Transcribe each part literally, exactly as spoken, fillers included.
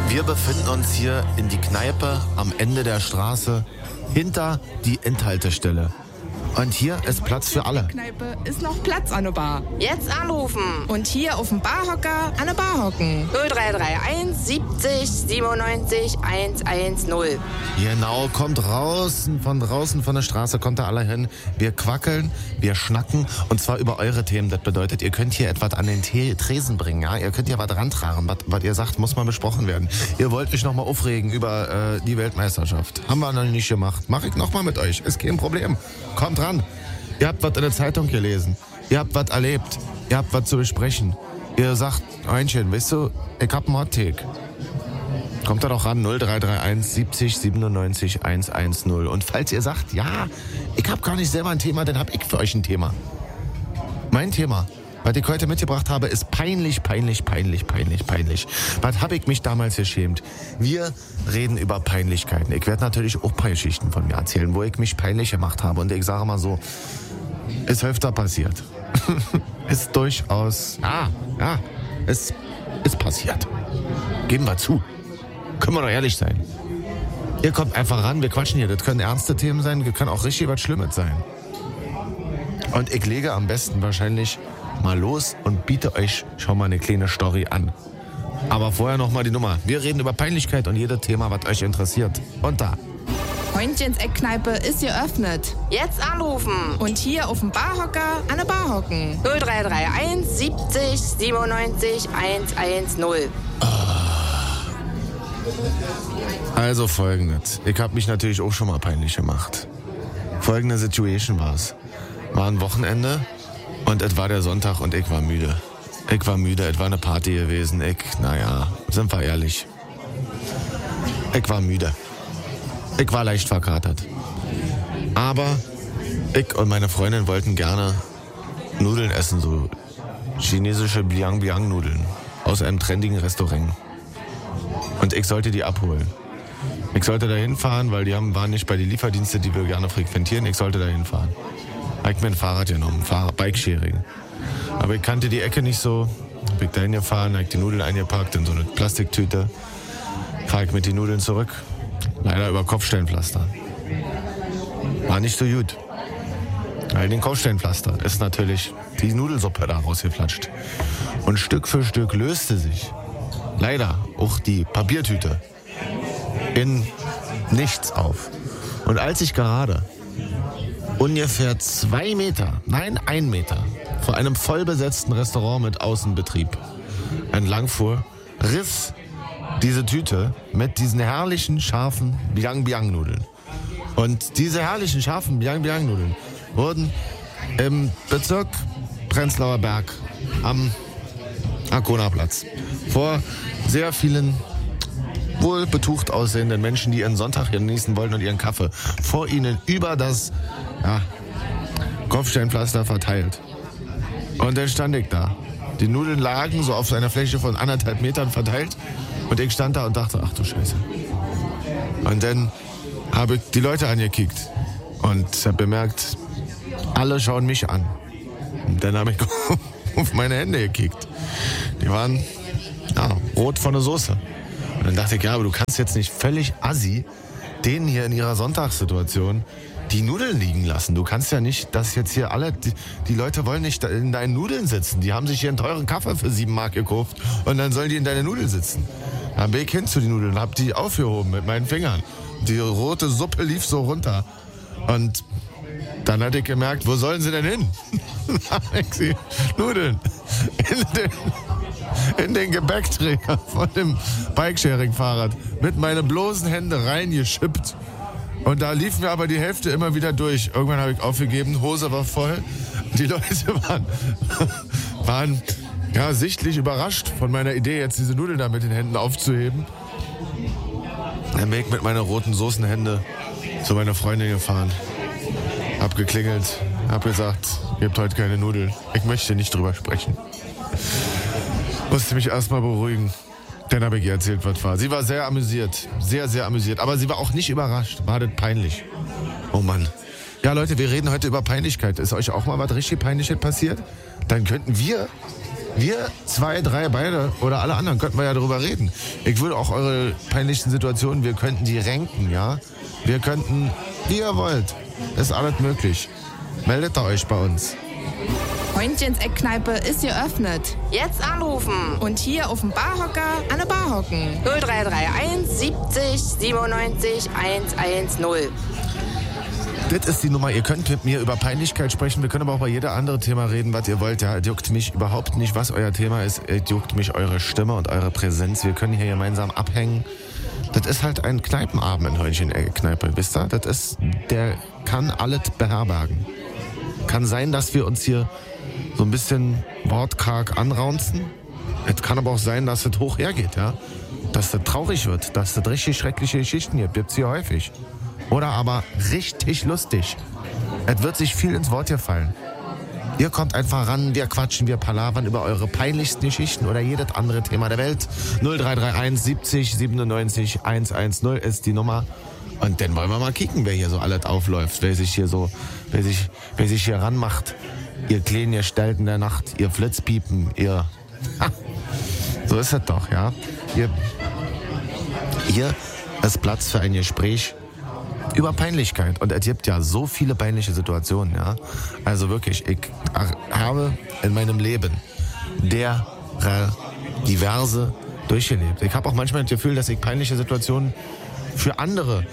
Wir befinden uns hier in die Kneipe am Ende der Straße hinter die Endhaltestelle. Und hier ist Platz für alle. Kneipe ist noch Platz an der Bar. Jetzt anrufen. Und hier auf dem Barhocker an der Bar hocken. null drei drei eins siebzig siebenundneunzig hundertzehn. Genau, kommt draußen, von draußen von der Straße, kommt da alle hin. Wir quackeln, wir schnacken und zwar über eure Themen. Das bedeutet, ihr könnt hier etwas an den T- Tresen bringen, ja? Ihr könnt hier was rantragen, was, was ihr sagt, muss mal besprochen werden. Ihr wollt euch nochmal aufregen über äh, die Weltmeisterschaft. Haben wir noch nicht gemacht. Mach ich nochmal mit euch, ist kein Problem. Kommt ran. Ihr habt was in der Zeitung gelesen. Ihr habt was erlebt. Ihr habt was zu besprechen. Ihr sagt, Einchen, weißt du, ich hab einen Hot-Take. Kommt da doch ran, null drei drei eins siebzig siebenundneunzig hundertzehn. Und falls ihr sagt, ja, ich hab gar nicht selber ein Thema, dann hab ich für euch ein Thema. Mein Thema, was ich heute mitgebracht habe, ist peinlich, peinlich, peinlich, peinlich, peinlich. Was hab ich mich damals geschämt? Wir reden über Peinlichkeiten. Ich werde natürlich auch paar Geschichten von mir erzählen, wo ich mich peinlich gemacht habe. Und ich sage mal so, ist öfter passiert. Ist durchaus, ja, ja, es ist passiert. Geben wir zu. Können wir doch ehrlich sein. Ihr kommt einfach ran, wir quatschen hier. Das können ernste Themen sein, das kann auch richtig was Schlimmes sein. Und ich lege am besten wahrscheinlich mal los und biete euch schon mal eine kleine Story an. Aber vorher noch mal die Nummer. Wir reden über Peinlichkeit und jedes Thema, was euch interessiert. Und da. Freundchens Eckkneipe ist geöffnet. Jetzt anrufen. Und hier auf dem Barhocker an der Bar hocken. null drei drei eins siebzig siebenundneunzig hundertzehn. Also folgendes. Ich habe mich natürlich auch schon mal peinlich gemacht. Folgende Situation war's. War ein Wochenende und es war der Sonntag und ich war müde. Ich war müde, es war eine Party gewesen. Ich, naja, sind wir ehrlich. Ich war müde. Ich war leicht verkatert. Aber ich und meine Freundin wollten gerne Nudeln essen, so chinesische Biang-Biang-Nudeln aus einem trendigen Restaurant. Und ich sollte die abholen. Ich sollte da hinfahren, weil die haben, waren nicht bei den Lieferdiensten, die wir gerne frequentieren. Ich sollte da hinfahren. Habe ich mir ein Fahrrad genommen, Fahrrad, Bike-Sharing. Aber ich kannte die Ecke nicht so. Bin ich da hingefahren, habe ich die Nudeln eingepackt in so eine Plastiktüte. Fahre ich mit den Nudeln zurück. Leider über Kopfsteinpflaster. War nicht so gut. Weil den Kopfsteinpflaster ist natürlich die Nudelsuppe da rausgeflatscht. Und Stück für Stück löste sich leider auch die Papiertüte in nichts auf. Und als ich gerade ungefähr zwei Meter, nein, ein Meter vor einem vollbesetzten Restaurant mit Außenbetrieb entlang fuhr, riss diese Tüte mit diesen herrlichen, scharfen Biang-Biang-Nudeln. Und diese herrlichen, scharfen Biang-Biang-Nudeln wurden im Bezirk Prenzlauer Berg am Arkonaplatz vor sehr vielen wohl betucht aussehenden Menschen, die ihren Sonntag genießen wollten und ihren Kaffee, vor ihnen über das ja, Kopfsteinpflaster verteilt. Und dann stand ich da. Die Nudeln lagen so auf einer Fläche von anderthalb Metern verteilt und ich stand da und dachte, ach du Scheiße. Und dann habe ich die Leute angekickt und habe bemerkt, alle schauen mich an. Und dann habe ich auf meine Hände gekickt. Die waren ja, rot von der Soße. Und dann dachte ich, ja, aber du kannst jetzt nicht völlig assi denen hier in ihrer Sonntagssituation die Nudeln liegen lassen. Du kannst ja nicht, dass jetzt hier alle, die, die Leute wollen nicht in deinen Nudeln sitzen. Die haben sich hier einen teuren Kaffee für sieben Mark gekauft und dann sollen die in deine Nudeln sitzen. Dann bin ich hin zu den Nudeln und hab die aufgehoben mit meinen Fingern. Die rote Suppe lief so runter. Und dann hatte ich gemerkt, wo sollen sie denn hin? ich sie Nudeln in den, in den Gepäckträger von dem Bikesharing-Fahrrad mit meinen bloßen Händen reingeschippt. Und da liefen wir aber die Hälfte immer wieder durch. Irgendwann habe ich aufgegeben, Hose war voll. Die Leute waren, waren ja, sichtlich überrascht von meiner Idee, jetzt diese Nudeln da mit den Händen aufzuheben. Dann bin ich mit meiner roten Soßenhände zu meiner Freundin gefahren. Hab geklingelt, hab gesagt, ihr habt heute keine Nudeln. Ich möchte nicht drüber sprechen. Musste mich erstmal beruhigen. Dann habe ich ihr erzählt, was war. Sie war sehr amüsiert. Sehr, sehr amüsiert. Aber sie war auch nicht überrascht. War das peinlich. Oh Mann. Ja, Leute, wir reden heute über Peinlichkeit. Ist euch auch mal was richtig Peinliches passiert? Dann könnten wir Wir zwei, drei, beide oder alle anderen könnten wir ja darüber reden. Ich würde auch eure peinlichsten Situationen, wir könnten die ranken, ja. Wir könnten, wie ihr wollt. Ist alles möglich. Meldet euch bei uns. Freundchens Eckkneipe ist geöffnet. Jetzt anrufen. Und hier auf dem Barhocker an der Bar hocken. null drei drei eins siebzig siebenundneunzig hundertzehn. Das ist die Nummer. Ihr könnt mit mir über Peinlichkeit sprechen. Wir können aber auch über jeder andere Thema reden, was ihr wollt. Ja, es juckt mich überhaupt nicht, was euer Thema ist. Es juckt mich eure Stimme und eure Präsenz. Wir können hier gemeinsam abhängen. Das ist halt ein Kneipenabend in Heuncheneckkneipe, wisst ihr? Das ist, der kann alles beherbergen. Kann sein, dass wir uns hier so ein bisschen wortkarg anraunzen. Es kann aber auch sein, dass es hoch hergeht, ja. Dass das traurig wird, dass das richtig schreckliche Geschichten gibt. Gibt's hier häufig. Oder aber richtig lustig. Es wird sich viel ins Wort hier fallen. Ihr kommt einfach ran, wir quatschen, wir palavern über eure peinlichsten Geschichten oder jedes andere Thema der Welt. null drei drei eins siebzig siebenundneunzig hundertzehn ist die Nummer. Und dann wollen wir mal kicken, wer hier so alles aufläuft, wer sich hier so, wer sich, wer sich hier ranmacht. Ihr kleinen Gestalten der Nacht, ihr Flitzpiepen, ihr... Ha, so ist es doch, ja. Ihr, hier ist Platz für ein Gespräch über Peinlichkeit. Und es gibt ja so viele peinliche Situationen, ja. Also wirklich, ich habe in meinem Leben der diverse durchgelebt. Ich habe auch manchmal das Gefühl, dass ich peinliche Situationen für andere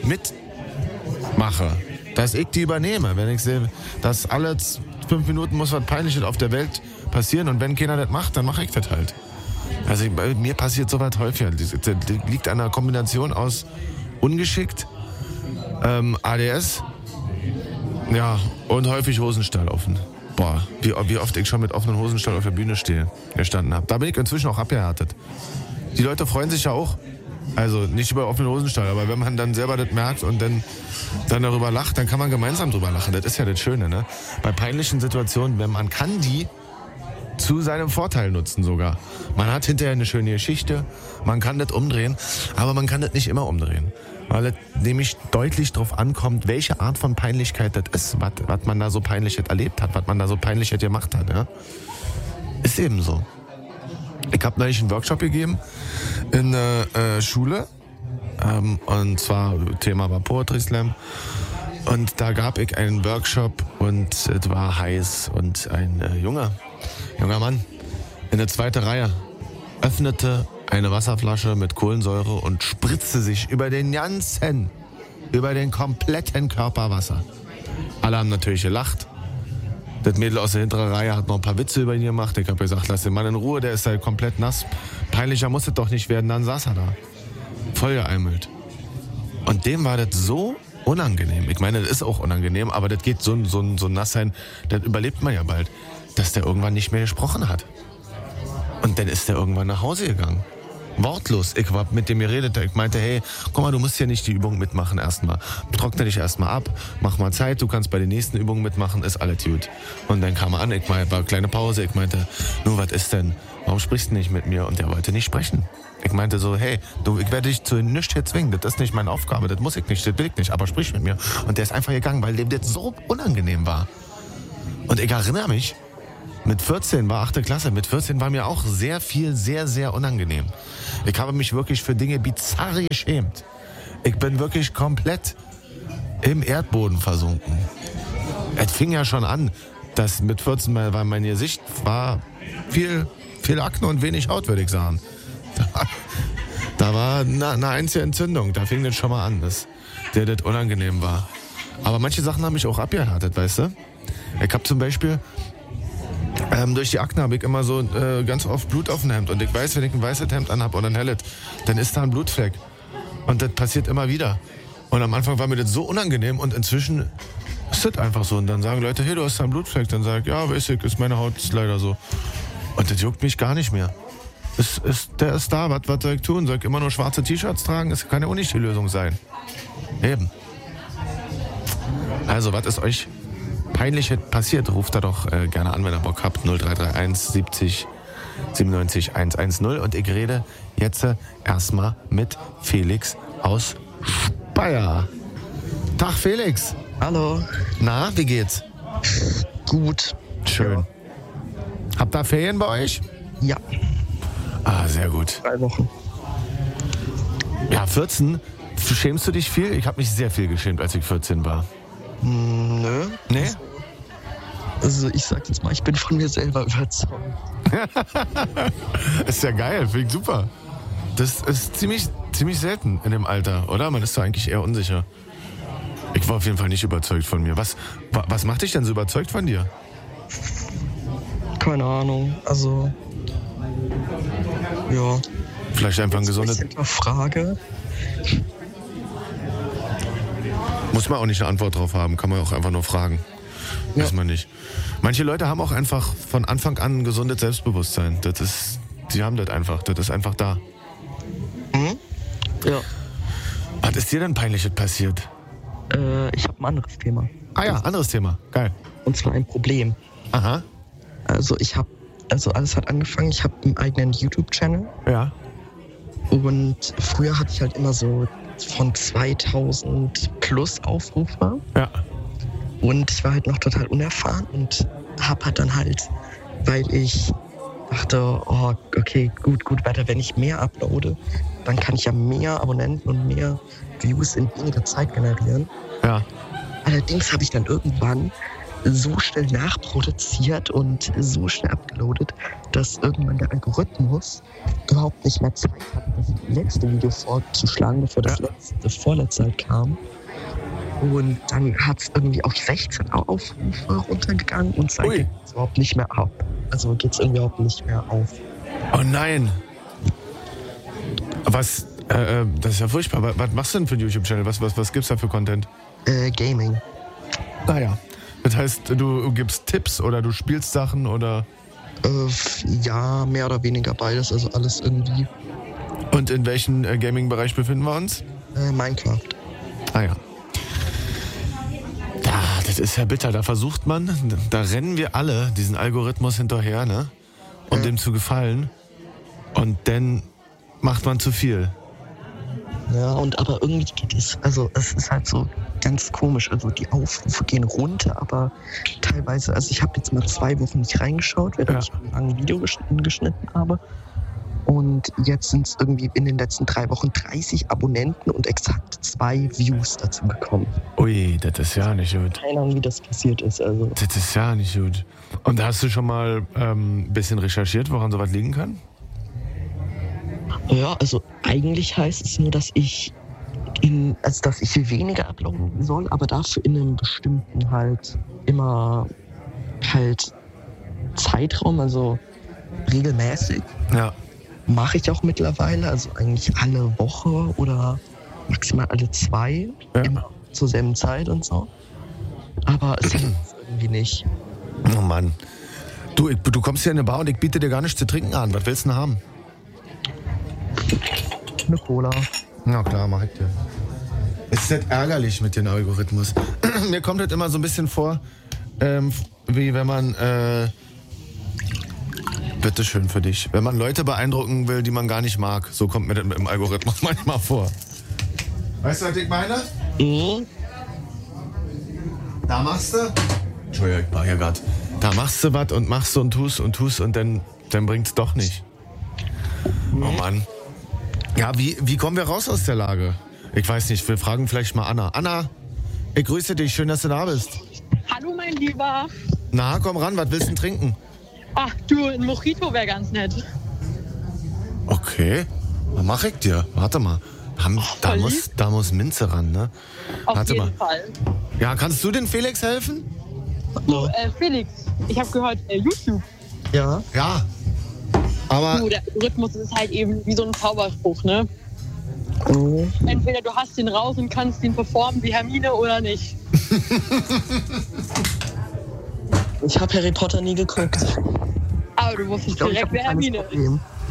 mitmache. Dass ich die übernehme. Wenn ich sehe, dass alle fünf Minuten muss was Peinliches auf der Welt passieren und wenn keiner das macht, dann mache ich das halt. Also ich, bei mir passiert sowas häufiger. Das liegt an einer Kombination aus ungeschickt, ähm, A D S, ja, und häufig Hosenstall offen. Boah, wie, wie oft ich schon mit offenen Hosenstall auf der Bühne stehe, gestanden habe. Da bin ich inzwischen auch abgehärtet. Die Leute freuen sich ja auch. Also nicht über offenen Hosenstall, aber wenn man dann selber das merkt und dann, dann darüber lacht, dann kann man gemeinsam drüber lachen. Das ist ja das Schöne, ne? Bei peinlichen Situationen, wenn man kann die zu seinem Vorteil nutzen sogar. Man hat hinterher eine schöne Geschichte, man kann das umdrehen, aber man kann das nicht immer umdrehen. Weil es nämlich deutlich darauf ankommt, welche Art von Peinlichkeit das ist, was man da so Peinliches erlebt hat, was man da so Peinliches gemacht hat. Ja? Ist eben so. Ich habe neulich einen Workshop gegeben in der äh, Schule, ähm, und zwar Thema war Poetry Slam. Und da gab ich einen Workshop und es war heiß und ein äh, junger, junger Mann in der zweiten Reihe öffnete eine Wasserflasche mit Kohlensäure und spritzte sich über den ganzen, über den kompletten Körper Wasser. Alle haben natürlich gelacht. Das Mädel aus der hinteren Reihe hat noch ein paar Witze über ihn gemacht. Ich habe gesagt, lass den Mann in Ruhe, der ist halt komplett nass. Peinlicher muss es doch nicht werden, dann saß er da. Voll geeimelt. Und dem war das so unangenehm. Ich meine, das ist auch unangenehm, aber das geht so, so, so nass sein, das überlebt man ja bald, dass der irgendwann nicht mehr gesprochen hat. Und dann ist der irgendwann nach Hause gegangen. Wortlos. Ich habe mit dem geredet. Ich meinte, hey, guck mal, du musst hier nicht die Übung mitmachen erstmal. Trockne dich erstmal ab, mach mal Zeit, du kannst bei den nächsten Übungen mitmachen, ist alles gut. Und dann kam er an, ich meinte, war eine kleine Pause, ich meinte, nun, was ist denn? Warum sprichst du nicht mit mir? Und der wollte nicht sprechen. Ich meinte so, hey, du, ich werde dich zu nichts hier zwingen, das ist nicht meine Aufgabe, das muss ich nicht, das will ich nicht, aber sprich mit mir. Und der ist einfach gegangen, weil dem das so unangenehm war. Und ich erinnere mich, mit vierzehn war achte Klasse, mit vierzehn war mir auch sehr viel, sehr, sehr unangenehm. Ich habe mich wirklich für Dinge bizarr geschämt. Ich bin wirklich komplett im Erdboden versunken. Es fing ja schon an, dass mit vierzehn war mein Gesicht war viel, viel Akne und wenig Haut, würde ich sagen. Da, da war eine, eine einzige Entzündung, da fing das schon mal an, dass der das unangenehm war. Aber manche Sachen haben mich auch abgehärtet, weißt du? Ich habe zum Beispiel Ähm, durch die Akne habe ich immer so äh, ganz oft Blut auf dem Hemd. Und ich weiß, wenn ich ein weißes Hemd anhab oder ein helles, dann ist da ein Blutfleck. Und das passiert immer wieder. Und am Anfang war mir das so unangenehm und inzwischen ist das einfach so. Und dann sagen Leute, hey, du hast da einen Blutfleck. Dann sage ich, ja, weiß ich, ist meine Haut ist leider so. Und das juckt mich gar nicht mehr. Es, es, der ist da, was, was soll ich tun? Soll ich immer nur schwarze T-Shirts tragen? Das kann ja auch nicht die Lösung sein. Eben. Also, was ist euch peinlich passiert, ruft da doch äh, gerne an, wenn ihr Bock habt. null drei drei eins siebzig siebenundneunzig hundertzehn. Und ich rede jetzt äh, erstmal mit Felix aus Speyer. Tag Felix. Hallo. Na, wie geht's? Gut. Schön. Habt ihr Ferien bei euch? Ja. Ah, sehr gut. Drei Wochen. Ja, vierzehn. Schämst du dich viel? Ich habe mich sehr viel geschämt, als ich vierzehn war. Mm, nö. Nee? Also ich sag jetzt mal, ich bin von mir selber überzeugt. Ist ja geil, finde ich super. Das ist ziemlich, ziemlich selten in dem Alter, oder? Man ist doch eigentlich eher unsicher. Ich war auf jeden Fall nicht überzeugt von mir. Was, wa, was macht dich denn so überzeugt von dir? Keine Ahnung, also... Ja. Vielleicht einfach ein gesundes... Eine Frage. Muss man auch nicht eine Antwort drauf haben, kann man auch einfach nur fragen. Ja. Weiß man nicht. Manche Leute haben auch einfach von Anfang an ein gesundes Selbstbewusstsein. Das ist, die haben das einfach, das ist einfach da. Mhm. Ja. Was ist dir denn Peinliches passiert? Äh, ich habe ein anderes Thema. Ah ja, anderes Thema, geil. Und zwar ein Problem. Aha. Also ich habe, also alles hat angefangen, ich habe einen eigenen YouTube-Channel. Ja. Und früher hatte ich halt immer so von zweitausend plus Aufrufe. Ja. Und ich war halt noch total unerfahren und hab halt dann halt, weil ich dachte, oh, okay, gut, gut, weiter, wenn ich mehr uploade, dann kann ich ja mehr Abonnenten und mehr Views in weniger Zeit generieren. Ja. Allerdings habe ich dann irgendwann so schnell nachproduziert und so schnell abgeloadet, dass irgendwann der Algorithmus überhaupt nicht mehr Zeit hatte, das letzte Video vorzuschlagen, bevor das letzte, vorletzte halt kam. Und dann hat es irgendwie auf sechzehn Aufrufe runtergegangen und seitdem geht es überhaupt nicht mehr ab. Also geht es irgendwie überhaupt nicht mehr auf. Oh nein. Was, äh, das ist ja furchtbar. Was, was machst du denn für einen YouTube-Channel? Was, was, was gibt's da für Content? Äh, Gaming. Naja. Das heißt, du gibst Tipps oder du spielst Sachen oder? Äh, ja, mehr oder weniger beides, also alles irgendwie. Und in welchem äh, Gaming-Bereich befinden wir uns? Äh, Minecraft. Ah ja. Ja, das ist ja bitter. Da versucht man, da rennen wir alle diesen Algorithmus hinterher, ne? Um ja. dem zu gefallen. Und dann macht man zu viel. Ja, und aber irgendwie geht es, also es ist halt so ganz komisch. Also die Aufrufe gehen runter, aber teilweise, also ich habe jetzt mal zwei Wochen nicht reingeschaut, während ja. ich ein langes Video geschnitten, geschnitten habe. Und jetzt sind es irgendwie in den letzten drei Wochen dreißig Abonnenten und exakt zwei Views dazu gekommen. Ui, das ist ja nicht gut. Keine Ahnung, wie das passiert ist. Also. Das ist ja nicht gut. Und hast du schon mal ein ähm, bisschen recherchiert, woran sowas liegen kann? Ja, also eigentlich heißt es nur, dass ich in, also dass ich weniger uploaden soll, aber dafür in einem bestimmten halt immer halt Zeitraum, also regelmäßig. Ja. Mache ich auch mittlerweile, also eigentlich alle Woche oder maximal alle zwei, ja. immer zur selben Zeit und so. Aber es hilft irgendwie nicht. Oh Mann. Du, ich, du kommst hier in eine Bar und ich biete dir gar nichts zu trinken an. Was willst du denn haben? Eine Cola. Na klar, mach ich dir. Es ist halt ärgerlich mit dem Algorithmus. Mir kommt halt immer so ein bisschen vor, ähm, wie wenn man, äh, bitteschön für dich, wenn man Leute beeindrucken will, die man gar nicht mag. So kommt mir das mit dem Algorithmus manchmal vor. Weißt du, was ich meine? Mhm. Da machst du, Entschuldigung, ich mach ja grad. Da machst du was und machst und tust und tust und dann, dann bringt's doch nicht. Mhm. Oh Mann. Ja, wie, wie kommen wir raus aus der Lage? Ich weiß nicht, wir fragen vielleicht mal Anna. Anna, ich grüße dich, schön, dass du da bist. Hallo, mein Lieber. Na, komm ran, was willst du denn trinken? Ach, du, ein Mojito wäre ganz nett. Okay, was mach ich dir? Warte mal, Ham, da, muss, da muss Minze ran, ne? Auf Warte jeden mal. Fall. Ja, kannst du den Felix helfen? Du, äh, Felix, ich habe gehört, äh, YouTube. Ja. Ja, aber... Du, der Rhythmus ist halt eben wie so ein Zauberspruch, ne? Oh. Entweder du hast den raus und kannst ihn performen wie Hermine oder nicht. Ich habe Harry Potter nie geguckt. Aber du wusstest glaub, direkt, wer Hermine ist.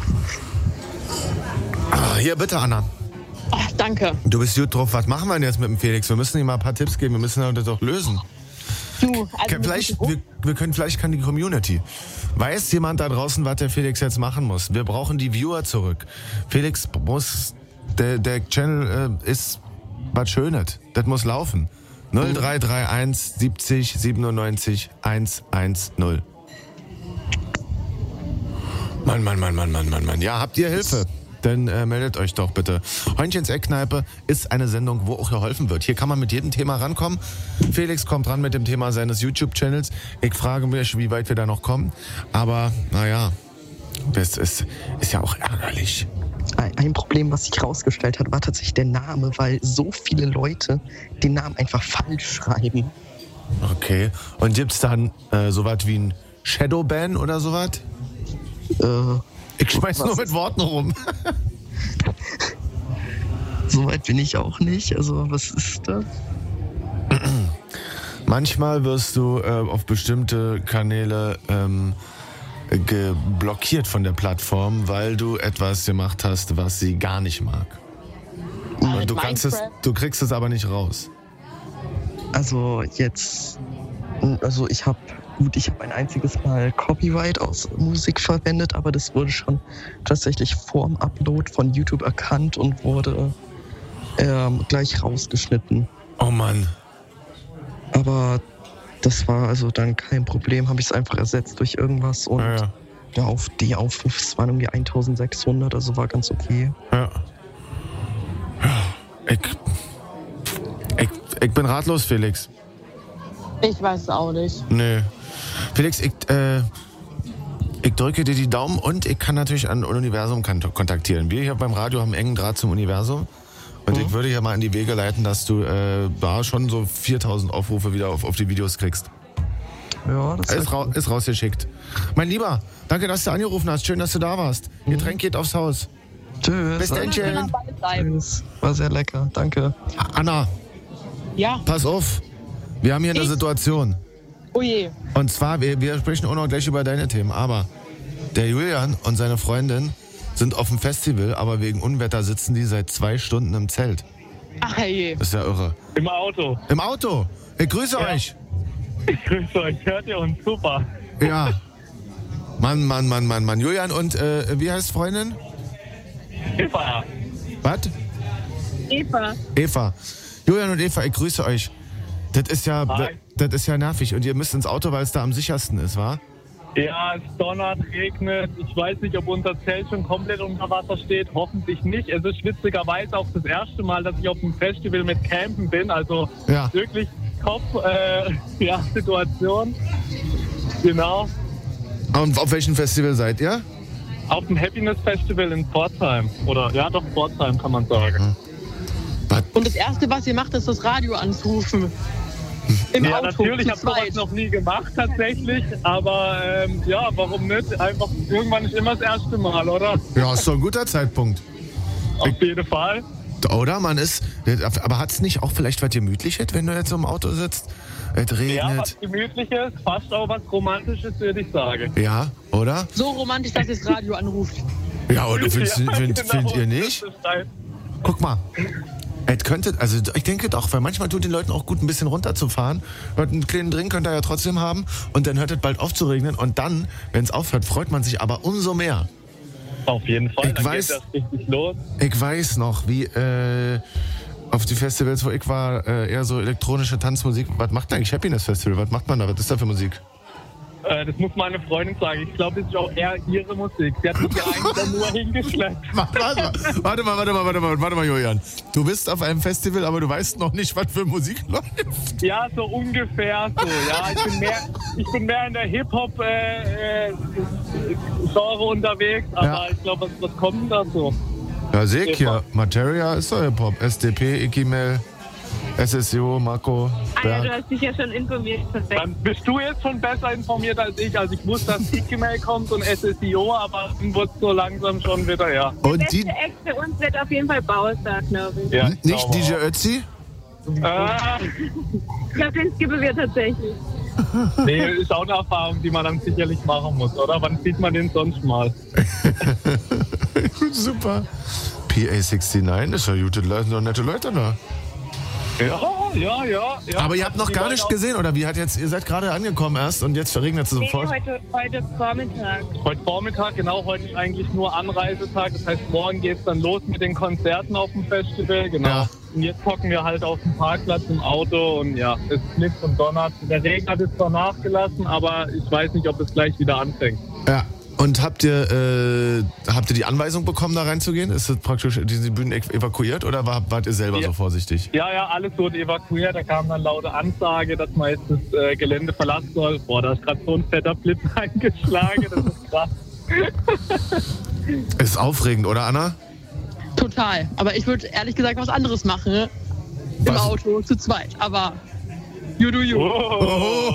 Ah, hier, bitte, Anna. Ach, danke. Du bist gut drauf. Was machen wir denn jetzt mit dem Felix? Wir müssen ihm mal ein paar Tipps geben. Wir müssen das doch lösen. Du, also vielleicht, wir, wir können, vielleicht kann die Community. Weiß jemand da draußen, was der Felix jetzt machen muss? Wir brauchen die Viewer zurück. Felix muss, der, der Channel äh, ist was Schönes. Das muss laufen. null drei drei eins siebzig siebenundneunzig hundertzehn. Mann, Mann, Mann, Mann, Mann, Mann, Mann. Ja, habt ihr Hilfe? Dann äh, meldet euch doch bitte. Heunchens Eckkneipe ist eine Sendung, wo auch geholfen wird. Hier kann man mit jedem Thema rankommen. Felix kommt ran mit dem Thema seines YouTube-Channels. Ich frage mich, wie weit wir da noch kommen. Aber, naja, das ist, ist ja auch ärgerlich. Ein Problem, was sich herausgestellt hat, war tatsächlich der Name, weil so viele Leute den Namen einfach falsch schreiben. Okay. Und gibt's dann äh, sowas wie ein Shadowban oder sowas? Äh, ich schmeiß nur mit Worten rum. Soweit bin ich auch nicht. Also, was ist das? Manchmal wirst du äh, auf bestimmte Kanäle ähm, geblockiert von der Plattform, weil du etwas gemacht hast, was sie gar nicht mag. Und du kannst es, du kriegst es aber nicht raus. Also jetzt, also ich habe Gut, ich habe ein einziges Mal Copyright aus Musik verwendet, aber das wurde schon tatsächlich vorm Upload von YouTube erkannt und wurde ähm, gleich rausgeschnitten. Oh Mann. Aber das war also dann kein Problem, habe ich es einfach ersetzt durch irgendwas und ja, ja. ja, auf die Aufrufe, es waren irgendwie eintausendsechshundert, also war ganz okay. Ja. Ich, ich, ich bin ratlos, Felix. Ich weiß es auch nicht. Nee. Felix, ich, äh, ich drücke dir die Daumen und ich kann natürlich an Universum kontaktieren. Wir hier beim Radio haben einen engen Draht zum Universum und mhm. ich würde hier mal in die Wege leiten, dass du äh, da schon so viertausend Aufrufe wieder auf, auf die Videos kriegst. Ja, das ist, ra- ist rausgeschickt. Mein Lieber, danke, dass du angerufen hast. Schön, dass du da warst. Mhm. Getränk geht aufs Haus. Tschüss. Bis dann, schön. Tschüss. War sehr lecker. Danke. Anna. Ja. Pass auf. Wir haben hier ich? eine Situation. Oh je. Und zwar, wir, wir sprechen auch noch gleich über deine Themen, aber der Julian und seine Freundin sind auf dem Festival, aber wegen Unwetter sitzen die seit zwei Stunden im Zelt. Ach je. Das ist ja irre. Im Auto. Im Auto? Ich grüße ja. euch. Ich grüße euch, hört ihr uns, super. Ja. Mann, Mann, Mann, Mann, Mann. Julian und, äh, wie heißt Freundin? Eva. Was? Eva. Eva. Julian und Eva, ich grüße euch. Das ist ja, das, das ist ja nervig. Und ihr müsst ins Auto, weil es da am sichersten ist, wa? Ja, es donnert, regnet. Ich weiß nicht, ob unser Zelt schon komplett unter Wasser steht. Hoffentlich nicht. Es ist witzigerweise auch das erste Mal, dass ich auf einem Festival mit Campen bin. Also ja. wirklich Top-Situation. Äh, ja, genau. Und auf welchem Festival seid ihr? Auf dem Happiness Festival in Pforzheim. Oder ja, doch Pforzheim kann man sagen. Mhm. Und das Erste, was ihr macht, ist das Radio anzurufen. Im ja, Auto, natürlich, habe ich sowas noch nie gemacht tatsächlich, aber ähm, ja, warum nicht? Einfach, irgendwann ist immer das erste Mal, oder? Ja, ist doch ein guter Zeitpunkt. Auf ich, jeden Fall. Oder, man ist, aber hat es nicht auch vielleicht was Gemütliches, wenn du jetzt so im Auto sitzt? Es regnet. Ja, was Gemütliches, fast auch was Romantisches, würde ich sagen. Ja, oder? So romantisch, dass ihr das Radio anruft. Ja, und findest, ja, find, genau, findet ihr nicht? Guck mal. Es könnte, also ich denke doch, weil manchmal tut den Leuten auch gut, ein bisschen runterzufahren. Einen kleinen Drink könnt ihr ja trotzdem haben und dann hört es bald auf zu regnen und dann, wenn es aufhört, freut man sich aber umso mehr. Auf jeden Fall, ich dann weiß, geht das richtig los. Ich weiß noch, wie äh, auf die Festivals, wo ich war, äh, eher so elektronische Tanzmusik. Was macht denn eigentlich Happiness Festival? Was macht man da? Was ist da für Musik? Äh, das muss meine Freundin sagen. Ich glaube, das ist auch eher ihre Musik. Sie hat mich ja eigentlich nur hingeschleppt. Warte mal, warte mal, warte mal, warte mal, warte mal, Julian. Du bist auf einem Festival, aber du weißt noch nicht, was für Musik läuft. Ja, so ungefähr so. Ja, ich bin mehr, ich bin mehr in der Hip-Hop-Genre äh, unterwegs, aber ja. Ich glaube, was, was kommt denn da so? Ja, sehe ich hier. Materia ist doch Hip-Hop. S D P, Ikimel, S S O, Marco, Berg. Ah ja, du hast dich ja schon informiert. Perfekt. Dann bist du jetzt schon besser informiert als ich. Also ich wusste, dass Ikimel kommt und S S O, aber dann wurde es so langsam schon wieder, ja. Der und beste die Ex für uns wird auf jeden Fall Baustart, glaube ich. Ja, nicht D J Ötzi? Äh, ich glaube, den skippen wir tatsächlich. Nee, ist auch eine Erfahrung, die man dann sicherlich machen muss, oder? Wann sieht man den sonst mal? Super. P A neunundsechzig, das ist ja gute Leute, doch nette Leute da. Ja, ja, ja, ja. Aber ihr habt noch gar nichts gesehen, oder wie? Hat jetzt, ihr seid gerade angekommen erst und jetzt verregnet es sofort? Nee, heute, heute Vormittag. Heute Vormittag, genau. Heute ist eigentlich nur Anreisetag. Das heißt, morgen geht es dann los mit den Konzerten auf dem Festival. Genau. Ja. Und jetzt hocken wir halt auf dem Parkplatz im Auto und ja, es blitzt und donnert. Der Regen hat es zwar nachgelassen, aber ich weiß nicht, ob es gleich wieder anfängt. Ja. Und habt ihr, äh, habt ihr die Anweisung bekommen, da reinzugehen? Ist das praktisch diese Bühnen evakuiert oder war, wart ihr selber ja. so vorsichtig? Ja, ja, alles wurde evakuiert. Da kam dann laute Ansage, dass man jetzt das äh, Gelände verlassen soll. Boah, da ist gerade so ein fetter Blitz eingeschlagen. Das ist krass. Ist aufregend, oder Anna? Total. Aber ich würde ehrlich gesagt was anderes machen. Ne? Im Was? Auto zu zweit. Aber you do you. Oh.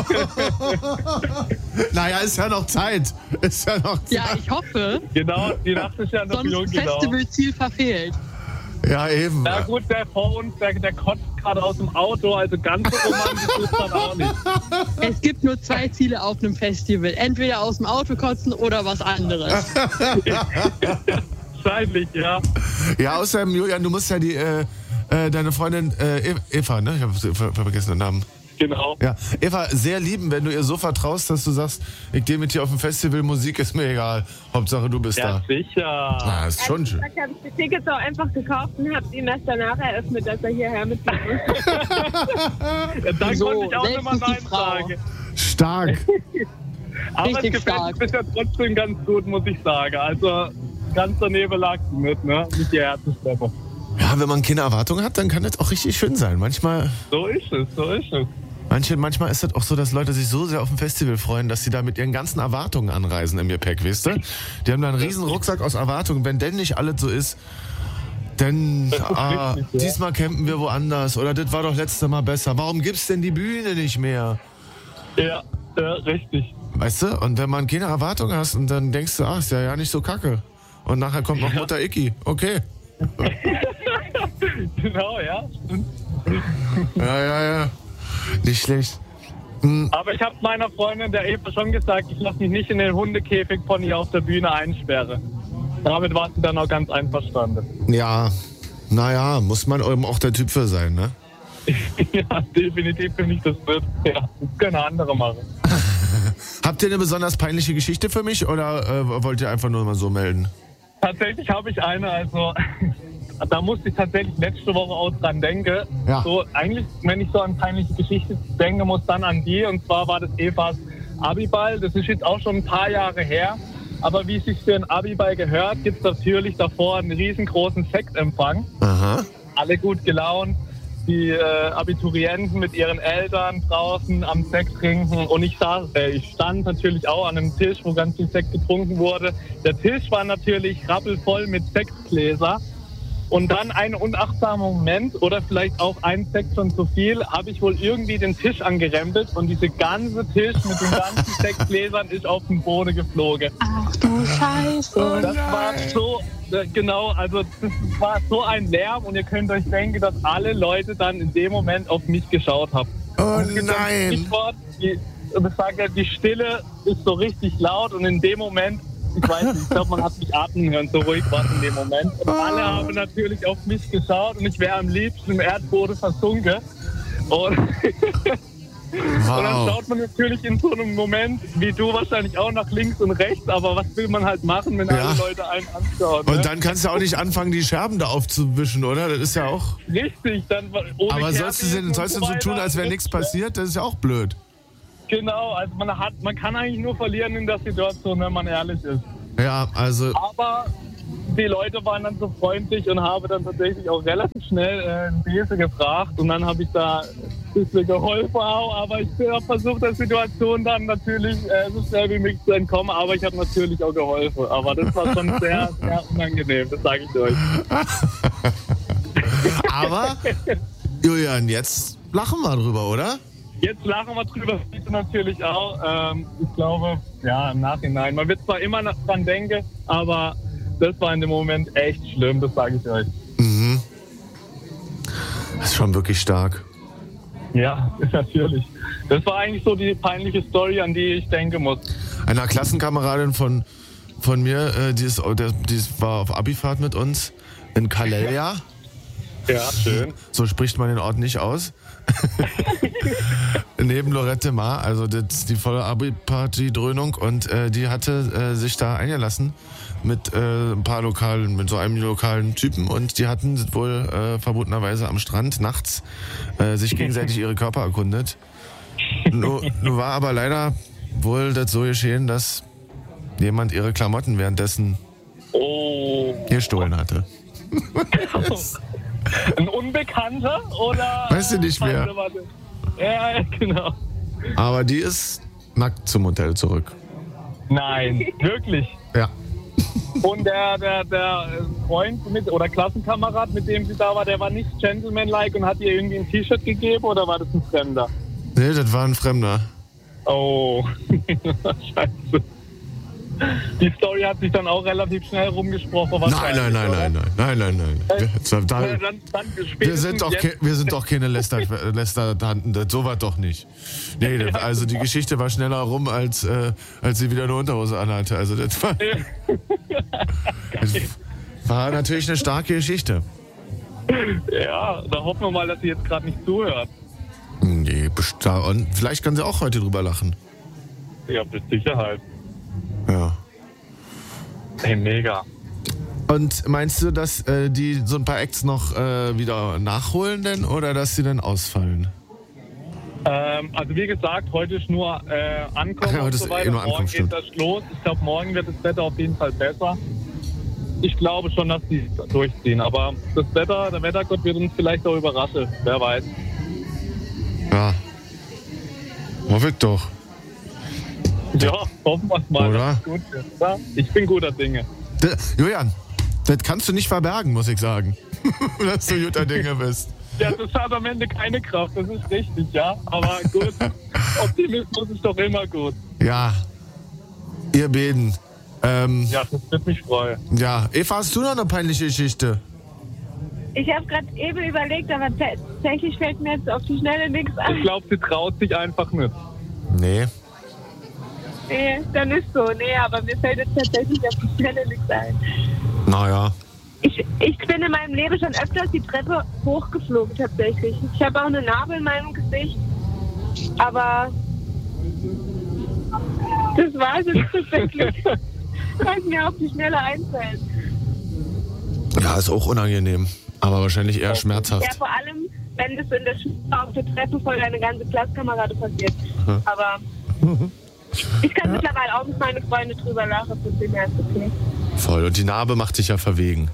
Naja, ist ja noch Zeit. Ist ja noch Zeit. Ja, ich hoffe. Genau, die Nacht ist ja noch Sonst jung, genau. Festivalziel verfehlt. Ja, eben. Na gut, der vor uns, der, der kotzt gerade aus dem Auto, also ganz so romantisch ist das auch nicht. Es gibt nur zwei Ziele auf einem Festival. Entweder aus dem Auto kotzen oder was anderes. Wahrscheinlich, ja. Ja, außerdem, Julian, du musst ja die, äh, äh, deine Freundin äh, Eva, ne? Ich habe ver vergessen den Namen. Genau. Ja, Eva, sehr lieben, wenn du ihr so vertraust, dass du sagst, ich gehe mit dir auf ein Festival, Musik ist mir egal. Hauptsache, du bist Ja, da. sicher. Na, ist schon schön. Ich habe die Tickets auch einfach gekauft und habe ihm erst danach eröffnet, dass er hierher mitkommt. Ja, dann So, konnte ich auch selbst immer ist die Nein Frau. sagen. Stark. Aber Richtig es gefällt mir stark. bisher trotzdem ganz gut, muss ich sagen. Also ganz daneben lag sie mit, ne? Nicht hierher zu steppen. Ja, wenn man keine Erwartungen hat, dann kann das auch richtig schön sein. Manchmal, So ist es, so ist es. manche, manchmal ist es auch so, dass Leute sich so sehr auf ein Festival freuen, dass sie da mit ihren ganzen Erwartungen anreisen im Gepäck, weißt du? Die haben da einen riesen Rucksack aus Erwartungen. Wenn denn nicht alles so ist, dann, Das ist ah, richtig, ja. diesmal campen wir woanders oder das war doch letztes Mal besser. Warum gibt's denn die Bühne nicht mehr? Ja, ja, richtig. Weißt du? Und wenn man keine Erwartungen hast und dann denkst du, ach, ist ja ja nicht so kacke. Und nachher kommt noch Mutter Icky. Okay. Genau, ja. Ja, ja, ja. Nicht schlecht. Aber ich habe meiner Freundin, der Eva, schon gesagt, ich lasse mich nicht in den Hundekäfig von ihr auf der Bühne einsperren. Damit war sie dann auch ganz einverstanden. Ja, naja, muss man eben auch der Typ für sein, ne? Ja, definitiv finde ich das wird. Ja, das können andere machen. Habt ihr eine besonders peinliche Geschichte für mich oder äh, wollt ihr einfach nur mal so melden? Tatsächlich habe ich eine, also da musste ich tatsächlich letzte Woche auch dran denken. Ja. So, eigentlich, wenn ich so an peinliche Geschichte denke, muss dann an die. Und zwar war das Evas Abiball. Das ist jetzt auch schon ein paar Jahre her. Aber wie es sich für ein Abiball gehört, gibt es natürlich davor einen riesengroßen Sektempfang. Aha. Alle gut gelaunt. Die äh, Abiturienten mit ihren Eltern draußen am Sekt trinken. Und ich, saß, äh, ich stand natürlich auch an einem Tisch, wo ganz viel Sekt getrunken wurde. Der Tisch war natürlich rappelvoll mit Sektgläser. Und dann ein unachtsamer Moment oder vielleicht auch ein Sekt schon zu viel, habe ich wohl irgendwie den Tisch angerempelt und dieser ganze Tisch mit den ganzen Sektgläsern ist auf den Boden geflogen. Ach du Scheiße. Das war so, äh, genau, also das war so ein Lärm und ihr könnt euch denken, dass alle Leute dann in dem Moment auf mich geschaut haben. Oh Es gibt ein nein. Stichwort, die, das sagt ja, die Stille ist so richtig laut und in dem Moment, ich weiß nicht, ich glaube, man hat mich atmen hören, so ruhig war es in dem Moment. Und alle haben natürlich auf mich geschaut und ich wäre am liebsten im Erdboden versunken. Und, und dann Wow. schaut man natürlich in so einem Moment, wie du wahrscheinlich auch nach links und rechts, aber was will man halt machen, wenn Ja. alle Leute einen anschauen? Ne? Und dann kannst du auch nicht anfangen, die Scherben da aufzuwischen, oder? Das ist ja auch... Richtig, dann ohne Aber sollst du, Kehrtwesen sollst du und so tun, weiter. als wäre nichts passiert? Das ist ja auch blöd. Genau, also man hat, man kann eigentlich nur verlieren in der Situation, wenn man ehrlich ist. Ja, also... Aber die Leute waren dann so freundlich und habe dann tatsächlich auch relativ schnell äh, einen Besen gefragt und dann habe ich da ein bisschen geholfen auch, aber ich habe versucht, der Situation dann natürlich äh, so schnell wie möglich zu entkommen, aber ich habe natürlich auch geholfen, aber das war schon sehr, sehr unangenehm, das sage ich euch. Aber, Julian, jetzt lachen wir drüber, oder? Jetzt lachen wir drüber, bitte natürlich auch. Ähm, ich glaube, ja, im Nachhinein. Man wird zwar immer noch dran denken, aber das war in dem Moment echt schlimm, das sage ich euch. Mhm. Das ist schon wirklich stark. Ja, natürlich. Das war eigentlich so die peinliche Story, an die ich denken muss. Einer Klassenkameradin von, von mir, äh, die, ist, der, die ist, war auf Abifahrt mit uns in Kaleja. Ja, schön. So spricht man den Ort nicht aus. Neben Lorette Mar, also das ist die volle Abi-Party-Dröhnung und äh, die hatte äh, sich da eingelassen mit äh, ein paar lokalen, mit so einem lokalen Typen und die hatten wohl äh, verbotenerweise am Strand nachts äh, sich gegenseitig ihre Körper erkundet. Nun, nun war aber leider wohl das so geschehen, dass jemand ihre Klamotten währenddessen Oh. gestohlen hatte. Ein Unbekannter oder? Weißt du nicht mehr. Warte, warte. Ja, genau. Aber die ist nackt zum Hotel zurück. Nein, wirklich. Ja. Und der, der, der Freund mit oder Klassenkamerad, mit dem sie da war, der war nicht gentlemanlike und hat ihr irgendwie ein T-Shirt gegeben oder war das ein Fremder? Nee, das war ein Fremder. Oh, scheiße. Die Story hat sich dann auch relativ schnell rumgesprochen. Nein, nein, nein, nein, nein, nein, nein, nein. Wir, da, Ja, dann, dann wir, sind doch ke, wir sind doch keine Läster, Lästertanten, das sowas doch nicht. Nee, das, also die Geschichte war schneller rum, als, äh, als sie wieder eine Unterhose anhatte. Also das war, das war natürlich eine starke Geschichte. Ja, da hoffen wir mal, dass sie jetzt gerade nicht zuhört. Nee, besta- und vielleicht kann sie auch heute drüber lachen. Ja, mit Sicherheit. Ja. Hey, mega. Und meinst du, dass äh, die so ein paar Acts noch äh, wieder nachholen denn oder dass sie dann ausfallen? Ähm, also wie gesagt, heute ist nur äh, Ankommen Ach ja, heute und ist so weiter. eh nur Morgen Ankunft, geht das los. Ich glaube, morgen wird das Wetter auf jeden Fall besser. Ich glaube schon, dass die es durchziehen. Aber das Wetter, der Wettergott wird uns vielleicht auch überraschen. Wer weiß. Ja. Hoffe ich doch. Ja, hoffen wir es mal. Oder? dass es gut wird, oder? Ich bin guter Dinge. D- Julian, das kannst du nicht verbergen, muss ich sagen. Dass du guter Dinge bist. Ja, das hat am Ende keine Kraft. Das ist richtig, ja. Aber gut, Optimismus ist doch immer gut. Ja. Ihr beiden. Ähm, Ja, das wird mich freuen. ja. Eva, hast du noch eine peinliche Geschichte? Ich habe gerade eben überlegt, aber tatsächlich fällt mir jetzt auf die Schnelle nichts Ich ein. glaube, sie traut sich einfach nicht. Nee. Nee, dann ist so. Nee, aber mir fällt jetzt tatsächlich auf die Schnelle nichts ein. Naja. Ich, ich bin in meinem Leben schon öfters die Treppe hochgeflogen tatsächlich. Ich habe auch eine Narbe in meinem Gesicht. Aber das war es jetzt tatsächlich. Was mir auf die Schnelle einfällt. Ja, ist auch unangenehm. Aber wahrscheinlich eher Ja, schmerzhaft. vor allem, wenn das in der Schule auf der Treppe vor deine ganze Klassenkamerade passiert. Mhm. Aber ich kann mittlerweile auch mit meinen Freunden drüber lachen, das ist mir erst okay. Voll. Und die Narbe macht dich ja verwegen.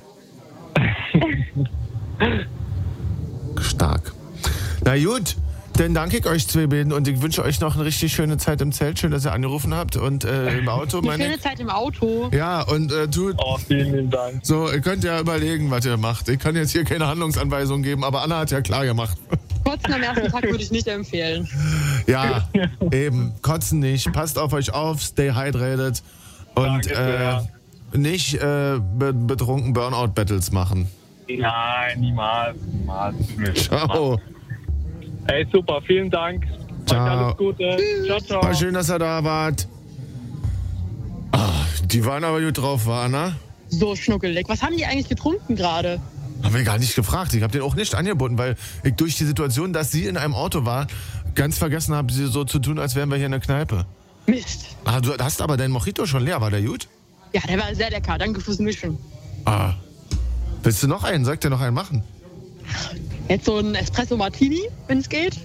Stark. Na gut, dann danke ich euch zwei beiden und ich wünsche euch noch eine richtig schöne Zeit im Zelt. Schön, dass ihr angerufen habt und äh, im Auto. Eine Meine schöne Zeit im Auto. ja, und äh, tut Oh, vielen lieben Dank. so, ihr könnt ja überlegen, was ihr macht. Ich kann jetzt hier keine Handlungsanweisung geben, aber Anna hat ja klar gemacht. Kotzen am ersten Tag würde ich nicht empfehlen. Ja, eben. Kotzen nicht. Passt auf euch auf, stay hydrated und Danke sehr. äh, nicht äh, be betrunken Burnout-Battles machen. Nein, niemals, niemals. Ciao. Hey, super, vielen Dank. Ciao. Euch alles Gute. Ciao, ciao. War schön, dass ihr da wart. Ah, die waren aber gut drauf, war Anna? So schnuckelig. Was haben die eigentlich getrunken gerade? Haben wir gar nicht gefragt. Ich habe den auch nicht angeboten, weil ich durch die Situation, dass sie in einem Auto war, ganz vergessen habe, sie so zu tun, als wären wir hier in der Kneipe. Mist. Ah, du hast aber dein Mojito schon leer. War der gut? Ja, der war sehr lecker. Danke fürs Mischen. Ah. Willst du noch einen? Soll ich dir noch einen machen? Jetzt so ein Espresso Martini, wenn es geht.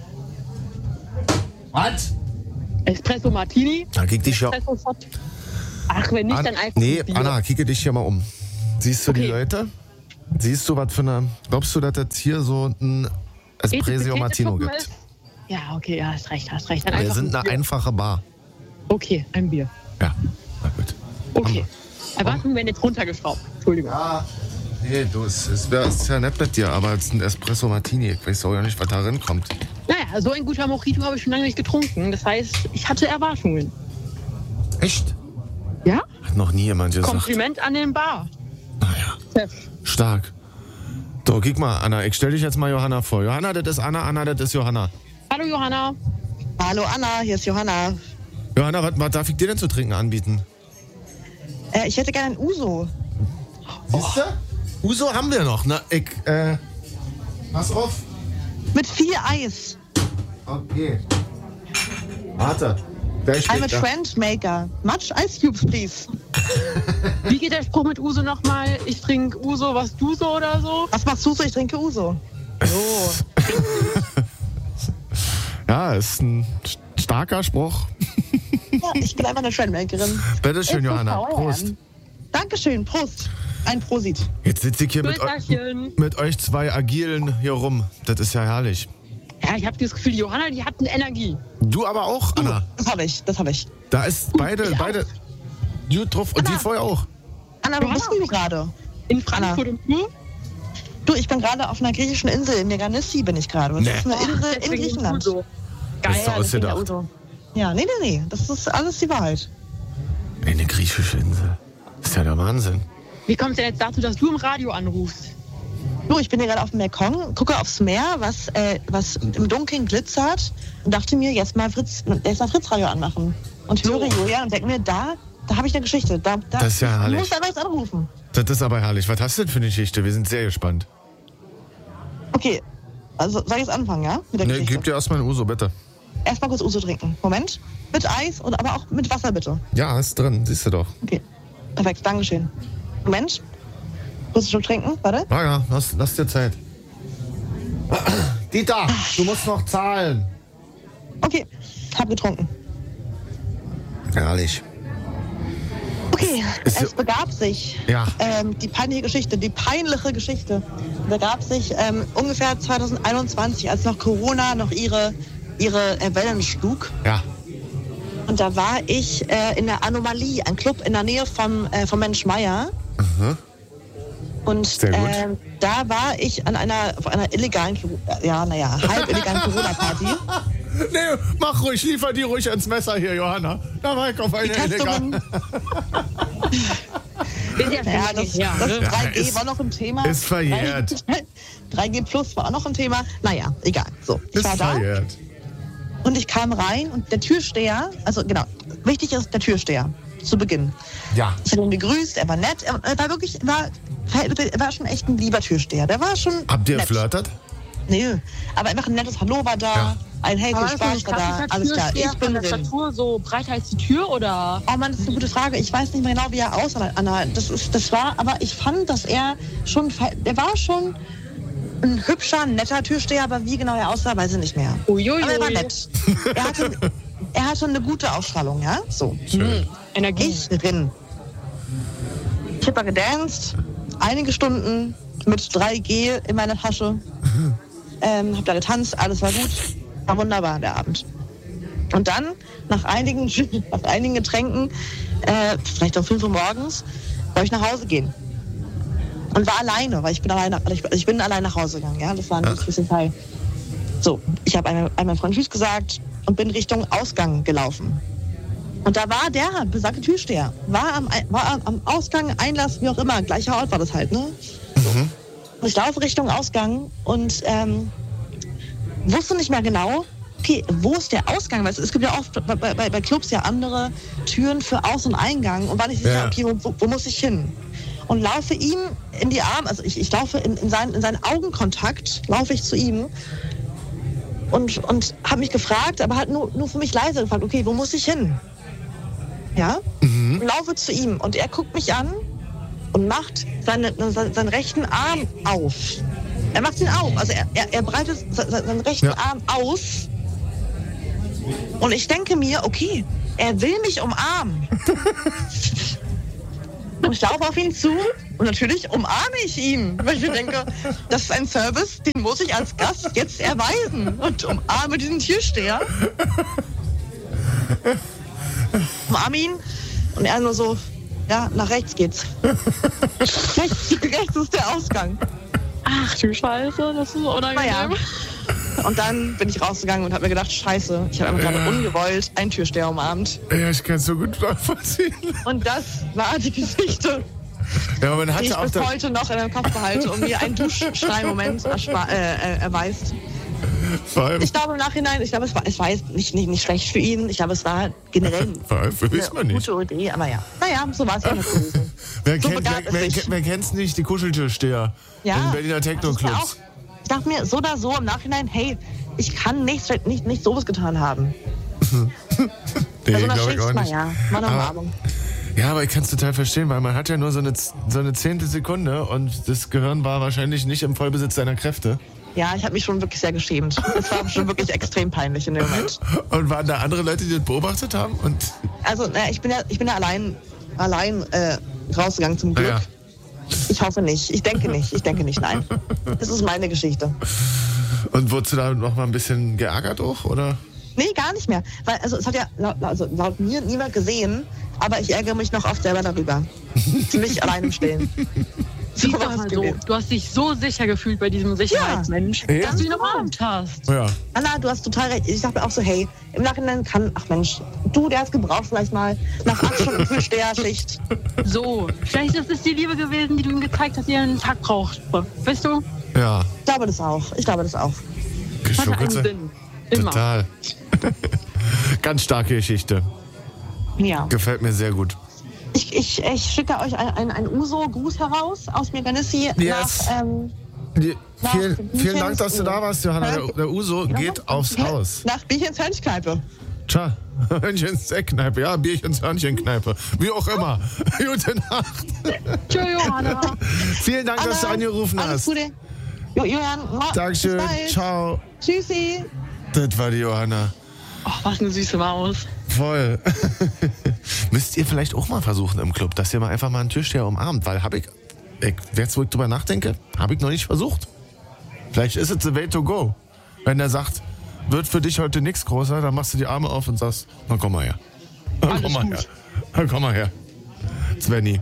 Was? Espresso Martini. Da kick dich ja. Espresso Shot. Ach, wenn nicht, An dann einfach nee, ein Bier. Anna, kicke dich hier mal um. Siehst du die Okay. Leute? Siehst du, was für eine... Glaubst du, dass das hier so ein Espresso Etikettete Martino Schuppen gibt? ist? Ja, okay, ja, hast recht, hast recht. Dann Wir einfach sind ein eine Bier. einfache Bar. Okay, ein Bier. Ja, na gut. Okay. Erwartungen werden jetzt runtergeschraubt. Entschuldigung. Ja, nee, du, es ist, es ist ja nett mit dir, aber es ist ein Espresso Martini. Ich weiß auch ja nicht, was da drin kommt. Naja, so ein guter Mojito habe ich schon lange nicht getrunken. Das heißt, ich hatte Erwartungen. Echt? Ja? Hat noch nie jemand gesagt. Kompliment an den Bar. Naja, Chef. stark. So, guck mal, Anna, ich stell dich jetzt mal Johanna vor. Johanna, das ist Anna, Anna, das ist Johanna. Hallo Johanna. Hallo Anna, hier ist Johanna. Johanna, was, was darf ich dir denn zu trinken anbieten? Äh, ich hätte gerne ein Uso. Siehst du? Uso haben wir noch, ne? Ich, äh, pass auf. Mit viel Eis. Okay. Warte. Gleich I'm a steht da. trend maker. Much ice cubes, please. Wie geht der Spruch mit Uso nochmal? Ich trinke Uso, was du so oder so? Was machst du so? Ich trinke Uso. So. Ja, ist ein starker Spruch. ich bin einfach eine Trendmakerin. Bitteschön, It's Johanna. how I am. Prost. Dankeschön, Prost. Ein Prosit. Jetzt sitze ich hier mit, eu Brüderchen. mit euch zwei Agilen hier rum. Das ist ja herrlich. Ja, ich habe das Gefühl, die Johanna, die hat eine Energie. Du aber auch, Anna. Das habe ich, das habe ich. Da ist beide, ich auch. beide gut drauf. Und Anna. die vorher auch. Anna, wo Johanna. bist du gerade? In Frankfurt im Flur? Du, ich bin gerade auf einer griechischen Insel. In Meganissi bin ich gerade. Das Nee. ist eine Insel in Deswegen Griechenland. Uso. Das ist doch Geil. ausgedacht. Uso. Ja, nee, nee, nee. Das ist alles die Wahrheit. Eine griechische Insel. Das ist ja der Wahnsinn. Wie kommt es denn jetzt dazu, dass du im Radio anrufst? Du, ich bin hier gerade auf dem Balkon, gucke aufs Meer, was, äh, was im Dunkeln glitzert und dachte mir, jetzt mal Fritz, jetzt mal Fritz Radio anmachen. Und höre Julian und denke mir, da, da habe ich eine Geschichte. Da, da, Das ist ja ich herrlich. muss einfach jetzt anrufen. Das ist aber herrlich. Was hast du denn für eine Geschichte? Wir sind sehr gespannt. Okay, also soll ich jetzt anfangen, ja? Mit der Ne, Geschichte. gib dir erstmal ein Uso, bitte. Erstmal kurz Uso trinken. Moment. Mit Eis und aber auch mit Wasser, bitte. Ja, ist drin. Siehst du doch. Okay. Perfekt, Dankeschön. Moment. Kurz einen Schluck trinken, warte. Na ja, lass, lass dir Zeit. Dieter, du musst noch zahlen. Okay, hab getrunken. Herrlich. Okay, Ist- es begab sich, Ja. ähm, die peinliche Geschichte, die peinliche Geschichte begab sich ähm, ungefähr zwanzig einundzwanzig, als noch Corona noch ihre, ihre äh, Wellen schlug. Ja. Und da war ich äh, in der Anomalie, ein Club in der Nähe vom, äh, vom Mensch Meier. Mhm. Und Sehr gut. ähm, da war ich an einer, auf einer illegalen, ja, naja, halb illegalen Corona-Party. Nee, mach ruhig, liefer die ruhig ans Messer hier, Johanna. Da war ich auf eine Die Testungen, illegal. Bin ja schon ja, lange das, her, das ne? drei G ist- war noch ein Thema. ist verjährt. drei G Plus war auch noch ein Thema. Naja, egal. So, ich Ist war da verjährt. und ich kam rein und der Türsteher, also genau, wichtig ist der Türsteher zu Beginn. Ja. Ich habe ihn begrüßt, er war nett, er er war wirklich, er war, er war schon echt ein lieber Türsteher. Der war schon Habt ihr nett. flirtet? Nee, aber einfach ein nettes Hallo war da, Ja. ein Hey, viel Aber ist das Spaß ein war da, klassischer alles klar, Türsteher ich bin von der drin. Statur so breiter als die Tür, oder? Oh Mann, das ist eine gute Frage. Ich weiß nicht mehr genau, wie er aussah, Anna. Das ist, das war, aber ich fand, dass er schon, der war schon ein hübscher, netter Türsteher, aber wie genau er aussah, weiß ich nicht mehr. Uiuiui. Aber er war nett. Er hatte, er hatte eine gute Ausstrahlung, ja? So. Schön. Energie. Ich drin. Ich habe da gedanced, einige Stunden mit drei G in meiner Tasche. Ähm, hab da getanzt, alles war gut. War wunderbar, der Abend. Und dann, nach einigen, nach einigen Getränken, äh, vielleicht um fünf Uhr morgens, wollte ich nach Hause gehen. Und war alleine, weil ich bin alleine, ich, ich bin allein nach Hause gegangen, ja, das war ein bisschen Teil. So, ich habe einmal, einmal Freund Tschüss gesagt und bin Richtung Ausgang gelaufen. Und da war der besagte Türsteher, war am, war am- am Ausgang, Einlass, wie auch immer, gleicher Ort war das halt, ne? Mhm. Und ich laufe Richtung Ausgang und ähm, wusste nicht mehr genau, okay, wo ist der Ausgang? Weil es, es gibt ja oft bei, bei, bei Clubs ja andere Türen für Aus- und Eingang und war nicht sicher, Ja. okay, wo, wo, wo muss ich hin? Und laufe ihm in die Arme, also ich, ich laufe in, in, seinen, in seinen Augenkontakt, laufe ich zu ihm und, und habe mich gefragt, aber halt nur, nur für mich leise gefragt, okay, wo muss ich hin? Ja? Und laufe zu ihm und er guckt mich an und macht seine, seinen, seinen rechten Arm auf. Er macht ihn auf, also er, er, er breitet se- se- seinen rechten Ja. Arm aus. Und ich denke mir, okay, er will mich umarmen. Und ich laufe auf ihn zu und natürlich umarme ich ihn, weil ich mir denke, das ist ein Service, den muss ich als Gast jetzt erweisen und umarme diesen Türsteher. Umarme ihn und er nur so, ja, nach rechts geht's. rechts, rechts ist der Ausgang. Ach du Scheiße, das ist so unangenehm. Naja. Und dann bin ich rausgegangen und habe mir gedacht, scheiße, ich habe einfach gerade ungewollt einen Türsteher umarmt. Ja, ich kann es so gut nachvollziehen. Und das war die Geschichte, Ja, aber man hat die ich ja auch bis da, heute noch in meinem Kopf behalte und mir einen Duschschrei-Moment erspar- äh, äh, erweist. vor allem, Ich glaube im Nachhinein, ich glaube, es war, es war jetzt nicht, nicht, nicht schlecht für ihn. Ich glaube, es war generell vor allem, weiß man eine nicht. gute Idee, aber ja. Naja, so war es ja nicht gewesen. Wer, So kennt, begab wer, es wer, sich. wer kennt's nicht? Die Kuscheltürsteher Ja, in Berliner das ist ja Techno-Clubs. auch- Ich dachte mir so oder so im Nachhinein, hey, ich kann nichts, nicht, nicht sowas getan haben. Nee, Bei so einer glaub ich auch Schicht, nicht. naja, mal eine Aber- Umarmung. Ja, aber ich kann es total verstehen, weil man hat ja nur so eine, so eine zehnte Sekunde und das Gehirn war wahrscheinlich nicht im Vollbesitz seiner Kräfte. Ja, ich habe mich schon wirklich sehr geschämt. Das war schon wirklich extrem peinlich in dem Moment. Und waren da andere Leute, die das beobachtet haben? Und Also, naja, ich bin ja, ich bin ja allein, allein äh, rausgegangen zum Glück. Ja. Ich hoffe nicht. Ich denke nicht. Ich denke nicht, nein. Das ist meine Geschichte. Und wurdest du da noch mal ein bisschen geärgert auch, oder? Nee, gar nicht mehr. Weil, also, es hat ja laut, also, laut mir niemand gesehen, aber ich ärgere mich noch oft selber darüber. Ziemlich allein im Stillen. Sieh So doch was mal so. gewesen. Du hast dich so sicher gefühlt bei diesem Sicherheitsmensch, Ja. dass du ihn umarmt hast. Ja. Anna, du hast total recht. Ich dachte auch so, hey, im Nachhinein kann, ach Mensch, du, der hat's gebraucht vielleicht mal nach acht Stunden Frühsteherschicht. So, vielleicht ist es die Liebe gewesen, die du ihm gezeigt hast, die er einen Tag braucht. Weißt du? Ja. Ich glaube das auch. Ich glaube das auch. Hat einen Geschuckelt. Sinn. Immer. Total. Ganz starke Geschichte. Ja. Gefällt mir sehr gut. Ich, ich, ich schicke euch ein, ein, ein Uso-Gruß heraus aus Meganissi Yes. nach, ähm, Die, Nach vielen, Bierchens vielen Dank, dass du da warst, Johanna. Der, Hör- der Uso geht aufs Haus. nach Bierchens Hörnchkneipe. Tja, Hörnchens Eckkneipe. Ja, Bierchens Hörnchenkneipe. Wie auch immer. Gute Nacht. Tschö, Johanna. Vielen Dank, dass du Anna, angerufen alles hast. Gute. Jo, Julian, mua, Dankeschön. bis bald. Ciao. Tschüssi. Das war die Johanna. Oh, was eine süße Maus. Voll. Müsst ihr vielleicht auch mal versuchen im Club, dass ihr mal einfach mal einen Türsteher umarmt, weil hab ich, ich jetzt wo ich drüber nachdenke, habe ich noch nicht versucht. Vielleicht ist es the way to go. Wenn der sagt, wird für dich heute nichts größer, dann machst du die Arme auf und sagst, na komm mal her. Na, komm mal her. Na, komm mal her. Svenny.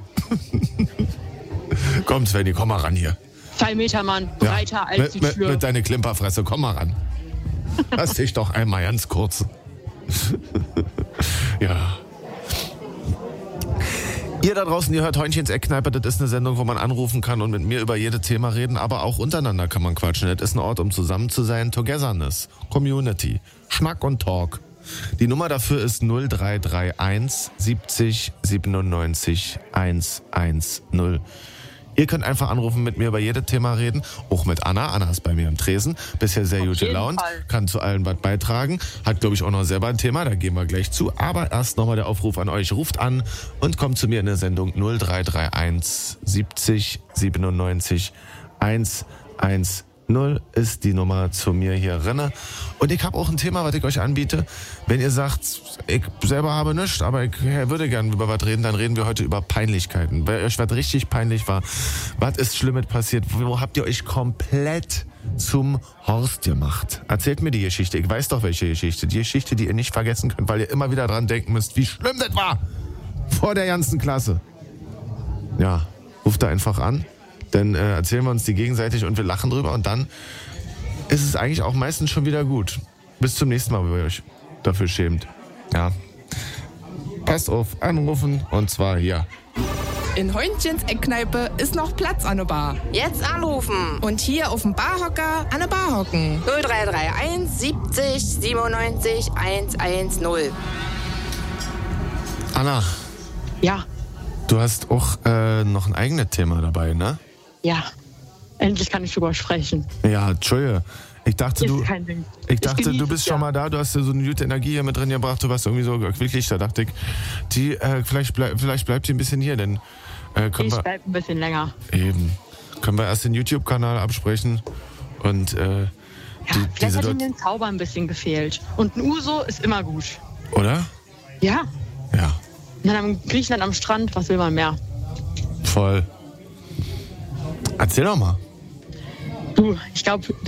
Komm Svenny, komm mal ran hier. Zwei Meter Mann, breiter Ja, als mit, die mit, Tür. mit deiner Klimperfresse, komm mal ran. Lass dich doch einmal ganz kurz. Ja. Ihr da draußen, ihr hört Hörnchens Eckkneipe, das ist eine Sendung, wo man anrufen kann und mit mir über jedes Thema reden, aber auch untereinander kann man quatschen. Das ist ein Ort, um zusammen zu sein. Togetherness, Community, Schnack und Talk. Die Nummer dafür ist null drei drei eins siebzig siebenundneunzig hundertzehn. Ihr könnt einfach anrufen, mit mir über jedes Thema reden. Auch mit Anna. Anna ist bei mir im Tresen. Bisher sehr gut jeden gelaunt. Fall. Kann zu allen was beitragen. Hat, glaube ich, auch noch selber ein Thema. Da gehen wir gleich zu. Aber erst nochmal der Aufruf an euch. Ruft an und kommt zu mir in der Sendung null drei drei eins siebzig siebenundneunzig hundertzehn ist die Nummer zu mir hier rinne. Und ich habe auch ein Thema, was ich euch anbiete. Wenn ihr sagt, ich selber habe nichts, aber ich würde gerne über was reden, dann reden wir heute über Peinlichkeiten. Weil euch was richtig peinlich war. Was ist Schlimmes passiert? Wo habt ihr euch komplett zum Horst gemacht? Erzählt mir die Geschichte. Ich weiß doch, welche Geschichte. Die Geschichte, die ihr nicht vergessen könnt, weil ihr immer wieder dran denken müsst, wie schlimm das war. Vor der ganzen Klasse. Ja, ruft da einfach an. Dann äh, erzählen wir uns die gegenseitig und wir lachen drüber und dann ist es eigentlich auch meistens schon wieder gut. Bis zum nächsten Mal, wenn ihr euch dafür schämt. Ja. Passt auf, anrufen und zwar hier. In Hörnchens Eckkneipe ist noch Platz an der Bar. Jetzt anrufen. Und hier auf dem Barhocker an der Bar hocken. null drei drei eins siebzig siebenundneunzig hundertzehn. Anna, Ja, du hast auch äh, noch ein eigenes Thema dabei, ne? ja. Endlich kann ich drüber sprechen. Ja, Entschuldige. Ich dachte, Ist du, kein Ding. ich dachte, genieße du bist es, schon ja. mal da, du hast ja so eine gute Energie hier mit drin gebracht, du warst irgendwie so wirklich, da dachte ich, die, äh, vielleicht, bleib, vielleicht bleibt die ein bisschen hier, denn äh, können Ich wir bleib ein bisschen länger. eben, können wir erst den YouTube-Kanal absprechen und äh, Ja, die, vielleicht diese hat ihm dort, den Zauber ein bisschen gefehlt. Und ein Uso ist immer gut. oder? Ja. Ja, Und dann am Griechenland am Strand, was will man mehr? voll. Erzähl doch mal. Du, ich glaube,